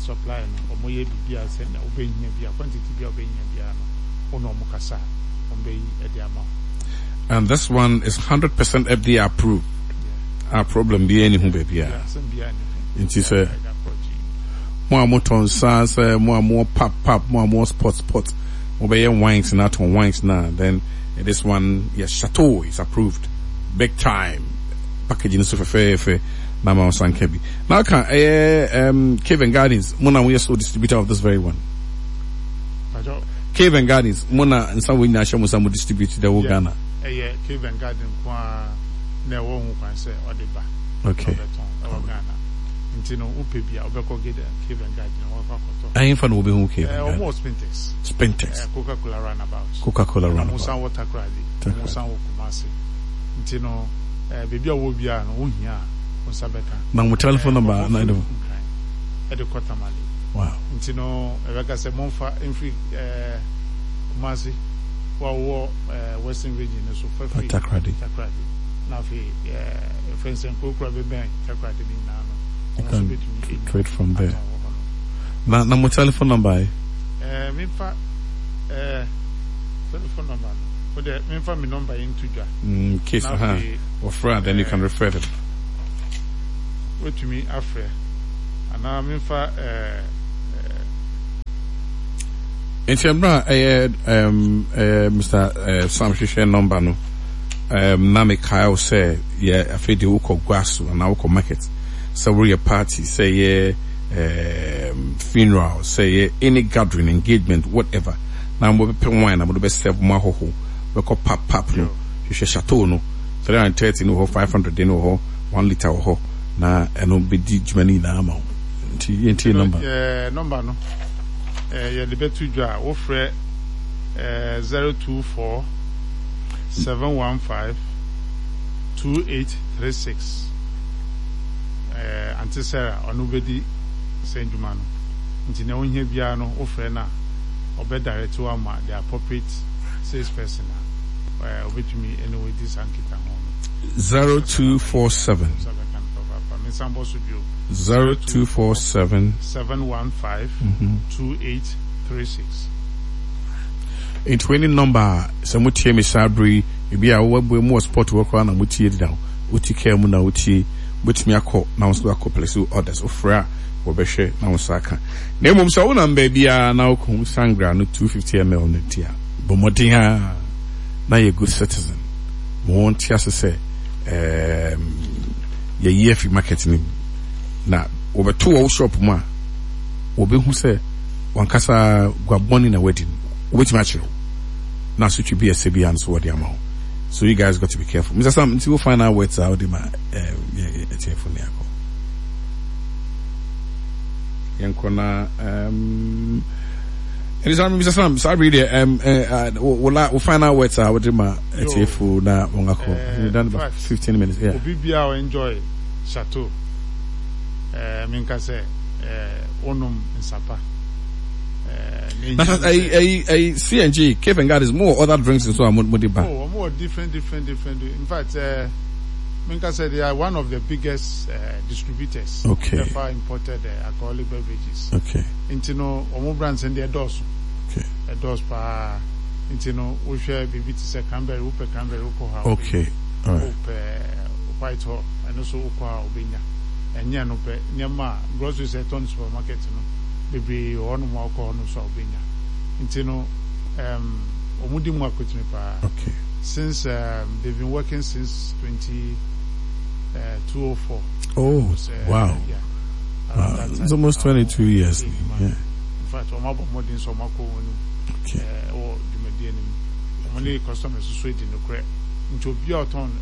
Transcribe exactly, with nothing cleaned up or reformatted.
supply no omo ye bibia se na obehia bia quantity bia obehia bia no ono omo kasa ombe yi e de ama. And this one is one hundred percent F D A approved. Yeah. Our problem be any who baby. Yeah, some be any. It is a more more ton sans more more pop pop more more spot spot. Obey wines not on wines now. Then this one, yes, Chateau is approved. Big time. Packaging so fair fair. Nama Sankebi. Now can uh, um Cave and Gardens, Mona we are so distributor of this very one. Cave and Gardens, Mona and some way national some distribute the whole Ghana. Eh yeah, Cave and Garden kwa na wo hu kwan se odeba. Okay. Our Ghana. Ntino upebia obeko gede Cave and Garden wo fa koto. Ayin fa no be hu Cave. Eh almost Spintex. Spintex. Coca-Cola runabout. Coca-Cola runabout. Musa water crowd. Musa wo Kumasi. Ntino eh bebi a wo bia no wo hia na mo telephone number na do e de Kotamale. Wow. Ntino Rebecca say monfa infri eh Kumasi wa wo eh Western region so for free Takrady Takrady na fi eh friends and Kokra be ben Takrady ni na no you can trade from there na na mo telephone number eh me fa eh telephone number for the me fa me number into ja in case ha or friend then you can refer them. What to me afre and now me fa eh Entiambra eh um eh Mister Sam Shishe number no um na me Kyle say yeah afi de wo gwaso na wo market so we a party say yeah um funeral say yeah any gathering engagement whatever na mo be wine na mo be serve mo hoho we ko pap pap no Shishe Chateau no three hundred thirty no five hundred no ho one liter ho na eno be di jmani na ama nti nti number eh number no eh ye libetu dwa wo frɛ eh zero two four seven one five two eight three six eh anti Sarah onu bedi senjuma no nti na onhia bia no wo frɛ na obe direct to ama the appropriate sales person eh obetumi anyway this ankita ho zero two four seven zero two four seven seven one five two eight three six. In twenty number, some mutie me sabri, ebi a wo bo more sport work na mutie down. Uti care mu na uti, butimi akọ na wo so akọ place orders ofra wo be hwe na wo saka. Na emom so wo na mba bia na wo ko sangra no two fifty milliliters ne tia. Bo modin ha na ye good citizen. Mo won tia se se um ye ye fi market ni na obeto wo shop mu a obehu se wankasa gwaboni na wedding which match na so to be a Sebian so what amount. So you guys got to be careful. Mister Sam, until we find out what's out of my uh yeah telephone yako yankona um it is Mister Sam sorry there um uh we'll we'll find out what's out of my telephone na wongako we done about fifteen minutes yeah obi bia o enjoy Chateau eh minka say eh onum nsapa eh I I I C N G Cave and Gardens more other drinks and so on more oh more different different different in fact uh minka say they are one of the biggest uh, distributors okay ever imported uh, alcoholic beverages okay intino omo brands and their doors okay a doors pa intino we share bibi to say Cranberry upe Cranberry uko ha okay all right upe white hall and also uko ha obinya enya no pe nyama groceries at on supermarket no bebre ono mo uko no so obinya intino um omudi mu akotumi pa okay since um, they've been working since twenty two oh four. Oh, was, uh, wow. Yeah. Wow. It's almost twenty-two years. Yeah. In fact, I'm about more than some okay. Or the median. Only customers who sweat in the crack. Into be out on